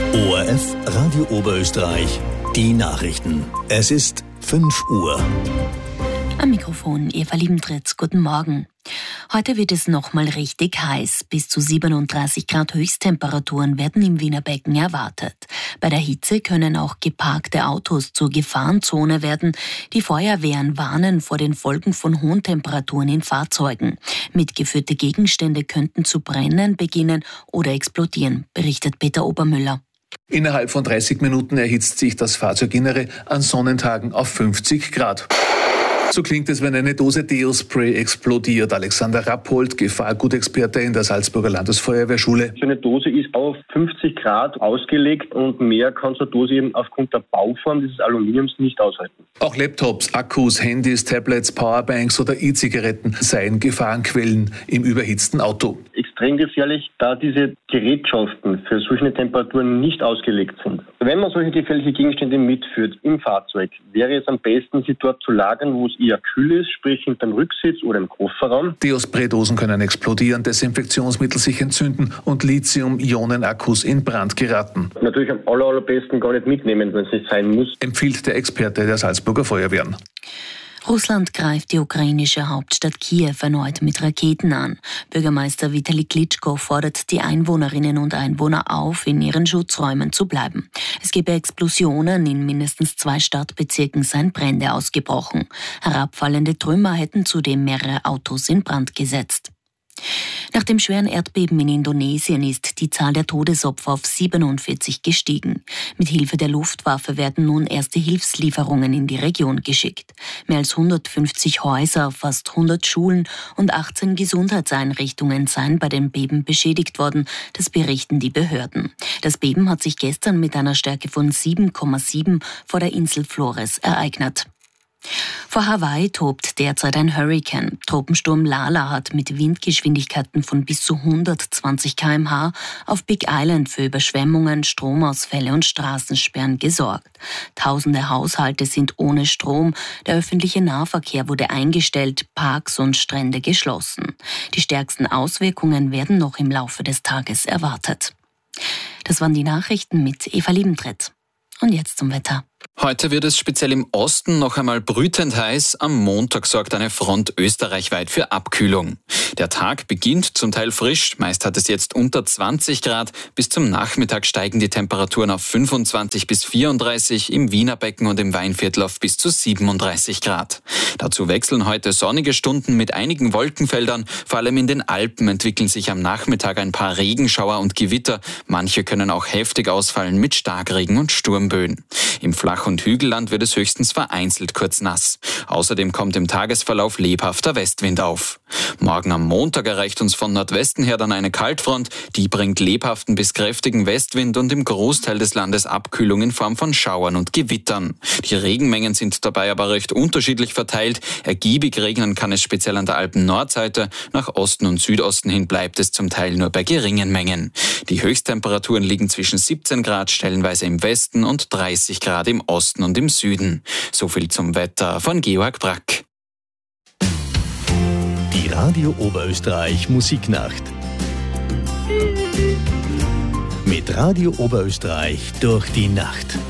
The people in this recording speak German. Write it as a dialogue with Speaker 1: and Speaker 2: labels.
Speaker 1: ORF Radio Oberösterreich, die Nachrichten. Es ist 5 Uhr.
Speaker 2: Am Mikrofon Eva Liebendritz, guten Morgen. Heute wird es nochmal richtig heiß. Bis zu 37 Grad Höchsttemperaturen werden im Wiener Becken erwartet. Bei der Hitze können auch geparkte Autos zur Gefahrenzone werden. Die Feuerwehren warnen vor den Folgen von hohen Temperaturen in Fahrzeugen. Mitgeführte Gegenstände könnten zu brennen beginnen oder explodieren, berichtet Peter Obermüller.
Speaker 3: Innerhalb von 30 Minuten erhitzt sich das Fahrzeuginnere an Sonnentagen auf 50 Grad. So klingt es, wenn eine Dose Deo-Spray explodiert. Alexander Rappold, Gefahrgutexperte in der Salzburger Landesfeuerwehrschule.
Speaker 4: So eine Dose ist auf 50 Grad ausgelegt und mehr kann so eine Dose eben aufgrund der Bauform dieses Aluminiums nicht aushalten.
Speaker 3: Auch Laptops, Akkus, Handys, Tablets, Powerbanks oder E-Zigaretten seien Gefahrenquellen im überhitzten Auto.
Speaker 4: Extrem gefährlich, da diese Gerätschaften für solche Temperaturen nicht ausgelegt sind. Wenn man solche gefährliche Gegenstände mitführt im Fahrzeug, wäre es am besten, sie dort zu lagern, wo es eher kühl ist, sprich hinterm Rücksitz oder im Kofferraum.
Speaker 3: Deo-Spray-Dosen können explodieren, Desinfektionsmittel sich entzünden und Lithium-Ionen-Akkus in Brand geraten.
Speaker 4: Natürlich am allerbesten gar nicht mitnehmen, wenn es nicht sein muss,
Speaker 3: empfiehlt der Experte der Salzburger Feuerwehren.
Speaker 2: Russland greift die ukrainische Hauptstadt Kiew erneut mit Raketen an. Bürgermeister Vitali Klitschko fordert die Einwohnerinnen und Einwohner auf, in ihren Schutzräumen zu bleiben. Es gebe Explosionen, in mindestens 2 Stadtbezirken seien Brände ausgebrochen. Herabfallende Trümmer hätten zudem mehrere Autos in Brand gesetzt. Nach dem schweren Erdbeben in Indonesien ist die Zahl der Todesopfer auf 47 gestiegen. Mit Hilfe der Luftwaffe werden nun erste Hilfslieferungen in die Region geschickt. Mehr als 150 Häuser, fast 100 Schulen und 18 Gesundheitseinrichtungen seien bei dem Beben beschädigt worden, das berichten die Behörden. Das Beben hat sich gestern mit einer Stärke von 7,7 vor der Insel Flores ereignet. Vor Hawaii tobt derzeit ein Hurrikan. Tropensturm Lala hat mit Windgeschwindigkeiten von bis zu 120 km/h auf Big Island für Überschwemmungen, Stromausfälle und Straßensperren gesorgt. Tausende Haushalte sind ohne Strom, der öffentliche Nahverkehr wurde eingestellt, Parks und Strände geschlossen. Die stärksten Auswirkungen werden noch im Laufe des Tages erwartet. Das waren die Nachrichten mit Eva Liebendritz. Und jetzt zum Wetter.
Speaker 5: Heute wird es speziell im Osten noch einmal brütend heiß. Am Montag sorgt eine Front österreichweit für Abkühlung. Der Tag beginnt zum Teil frisch. Meist hat es jetzt unter 20 Grad. Bis zum Nachmittag steigen die Temperaturen auf 25 bis 34, im Wiener Becken und im Weinviertel auf bis zu 37 Grad. Dazu wechseln heute sonnige Stunden mit einigen Wolkenfeldern. Vor allem in den Alpen entwickeln sich am Nachmittag ein paar Regenschauer und Gewitter. Manche können auch heftig ausfallen mit Starkregen und Sturmböen. Im Flach- und Hügelland wird es höchstens vereinzelt kurz nass. Außerdem kommt im Tagesverlauf lebhafter Westwind auf. Morgen am Montag erreicht uns von Nordwesten her dann eine Kaltfront. Die bringt lebhaften bis kräftigen Westwind und im Großteil des Landes Abkühlung in Form von Schauern und Gewittern. Die Regenmengen sind dabei aber recht unterschiedlich verteilt. Ergiebig regnen kann es speziell an der Alpen-Nordseite. Nach Osten und Südosten hin bleibt es zum Teil nur bei geringen Mengen. Die Höchsttemperaturen liegen zwischen 17 Grad stellenweise im Westen und 30 Grad im Osten und im Süden. So viel zum Wetter von Georg Brack.
Speaker 1: Die Radio Oberösterreich Musiknacht. Mit Radio Oberösterreich durch die Nacht.